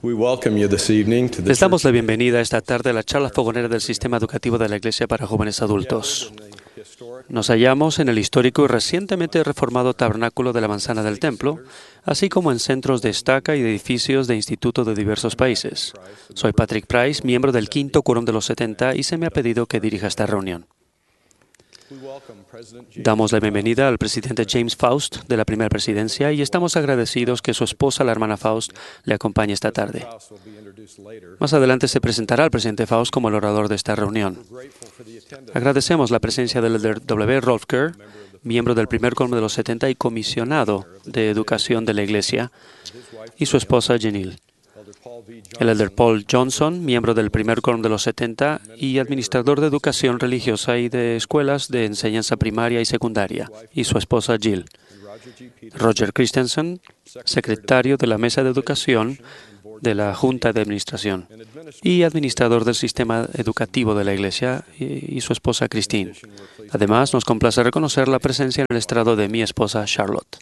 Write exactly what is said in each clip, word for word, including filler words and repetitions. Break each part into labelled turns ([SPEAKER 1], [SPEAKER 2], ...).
[SPEAKER 1] We welcome you this evening to the
[SPEAKER 2] Les damos
[SPEAKER 1] church.
[SPEAKER 2] la bienvenida esta tarde a la charla fogonera del Sistema Educativo de la Iglesia para Jóvenes Adultos. Nos hallamos en el histórico y recientemente reformado Tabernáculo de la Manzana del Templo, así como en centros de estaca y de edificios de institutos de diversos países. Soy Patrick Price, miembro del quinto Quórum de los setenta, y se me ha pedido que dirija esta reunión. Damos la bienvenida al presidente James Faust de la Primera Presidencia y estamos agradecidos que su esposa, la hermana Faust, le acompañe esta tarde. Más adelante se presentará el presidente Faust como el orador de esta reunión. Agradecemos la presencia del elder W. Rolf Kerr, miembro del primer Quórum de los setenta y comisionado de Educación de la Iglesia, y su esposa Jenil. El elder Paul Johnson, miembro del primer Quórum de los setenta y administrador de educación religiosa y de escuelas de enseñanza primaria y secundaria, y su esposa Jill. Roger Christensen, secretario de la Mesa de Educación de la Junta de Administración y administrador del sistema educativo de la Iglesia, y, y su esposa Christine. Además, nos complace reconocer la presencia en el estrado de mi esposa Charlotte.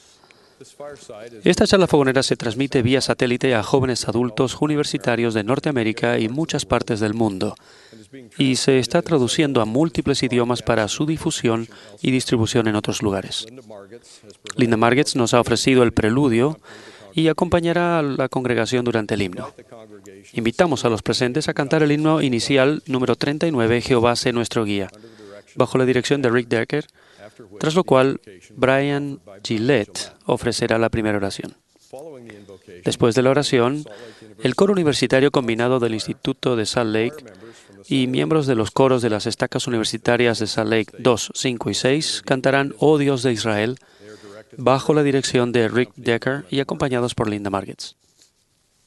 [SPEAKER 2] Esta charla fogonera se transmite vía satélite a jóvenes adultos universitarios de Norteamérica y muchas partes del mundo, y se está traduciendo a múltiples idiomas para su difusión y distribución en otros lugares. Linda Margetts nos ha ofrecido el preludio y acompañará a la congregación durante el himno. Invitamos a los presentes a cantar el himno inicial número treinta y nueve, Jehová sé nuestro guía, bajo la dirección de Rick Decker, tras lo cual Brian Gillette ofrecerá la primera oración. Después de la oración, el coro universitario combinado del Instituto de Salt Lake y miembros de los coros de las estacas universitarias de Salt Lake dos, cinco y seis cantarán Oh Dios de Israel, bajo la dirección de Rick Decker y acompañados por Linda Margetts.